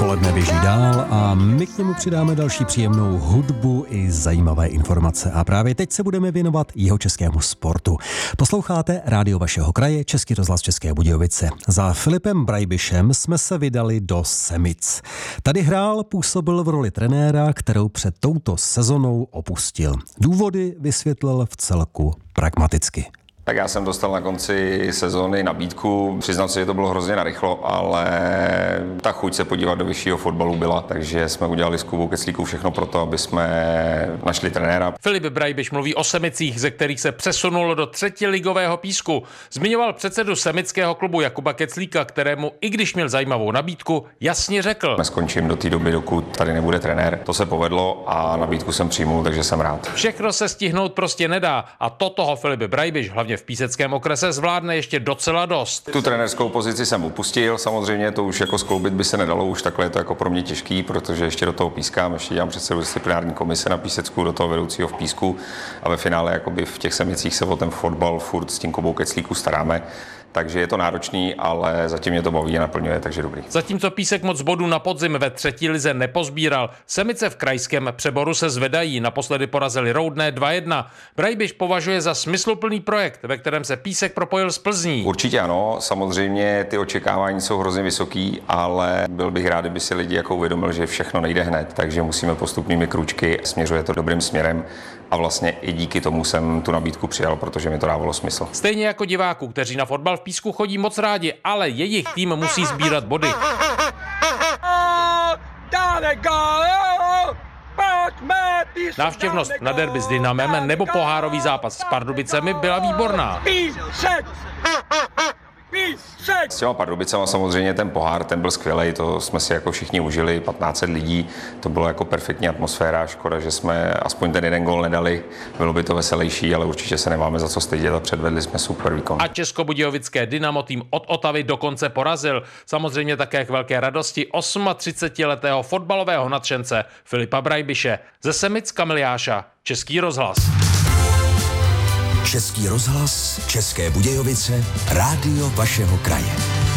Odpoledne běží dál a my k němu přidáme další příjemnou hudbu i zajímavé informace. A právě teď se budeme věnovat jihočeskému sportu. Posloucháte rádio vašeho kraje, Český rozhlas České Budějovice. Za Filipem Brejbišem jsme se vydali do Semic. Tady působil v roli trenéra, kterou před touto sezonou opustil. Důvody vysvětlil vcelku pragmaticky. Tak já jsem dostal na konci sezóny nabídku, přiznám se, že to bylo hrozně narychlo, ale ta chuť se podívat do vyššího fotbalu byla, takže jsme udělali s Kubou Keclíkou všechno pro to, aby jsme našli trenéra. Filip Brejbiš mluví o Semicích, ze kterých se přesunul do třetiligového písku. Zmiňoval předsedu semického klubu Jakuba Keclíka, kterému, i když měl zajímavou nabídku, jasně řekl: Neskončím do té doby, dokud tady nebude trenér. To se povedlo a nabídku jsem přijmul, takže jsem rád. Všechno se stihnout prostě nedá a to toho Filip Brejbiš, hlavně v Píseckém okrese, zvládne ještě docela dost. Tu trenérskou pozici jsem opustil, samozřejmě to už jako skloubit by se nedalo, už takhle je to jako pro mě těžký, protože ještě do toho pískám, ještě dělám předsedu disciplinární komise na Písecku, do toho vedoucího v Písku a ve finále jakoby v těch Semicích se o ten fotbal furt s tím Kubou Keclíku staráme. Takže je to náročný, ale zatím mě to baví a naplňuje, takže dobrý. Zatímco Písek moc bodů na podzim ve třetí lize nepozbíral, Semice v krajském přeboru se zvedají, naposledy porazili Roudné 2-1. Brejbiš považuje za smysluplný projekt, ve kterém se Písek propojil s Plzní. Určitě ano, samozřejmě ty očekávání jsou hrozně vysoký, ale byl bych rád, kdyby si lidi jako uvědomil, že všechno nejde hned, takže musíme postupnými krůčky, směřuje to dobrým směrem a vlastně i díky tomu jsem tu nabídku přijal, protože mi to dávalo smysl. Stejně jako diváků, kteří na fotbal v Písku chodí moc rádi, ale jejich tým musí sbírat body. Návštěvnost na derby s Dynamem nebo pohárový zápas s Pardubicemi byla výborná. S těma Pardubicama samozřejmě ten pohár, ten byl skvělej, to jsme si jako všichni užili, 1500 lidí, to bylo jako perfektní atmosféra, škoda, že jsme aspoň ten jeden gól nedali, bylo by to veselější, ale určitě se nemáme za co stydět a předvedli jsme super výkon. A českobudějovické Dynamo tým od Otavy dokonce porazil, samozřejmě také k velké radosti 38letého fotbalového nadšence Filipa Brejbiše. Ze Semic Kamil Jáša, Český rozhlas. Český rozhlas, České Budějovice, rádio vašeho kraje.